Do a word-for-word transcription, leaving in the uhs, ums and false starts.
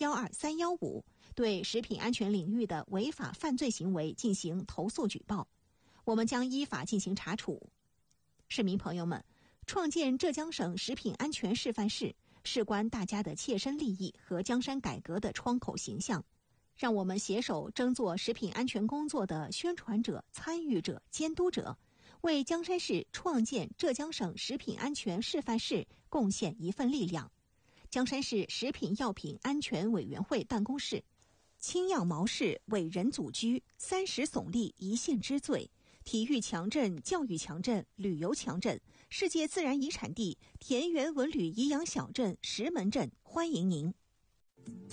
幺二三幺五，对食品安全领域的违法犯罪行为进行投诉举报，我们将依法进行查处。市民朋友们，创建浙江省食品安全示范市，事关大家的切身利益和江山改革的窗口形象。让我们携手争做食品安全工作的宣传者、参与者、监督者，为江山市创建浙江省食品安全示范市贡献一份力量。江山市食品药品安全委员会办公室：青药毛氏伟人祖居，三十耸立一县之最，体育强镇、教育强镇、旅游强镇，世界自然遗产地田园文旅颐养小镇石门镇，欢迎您。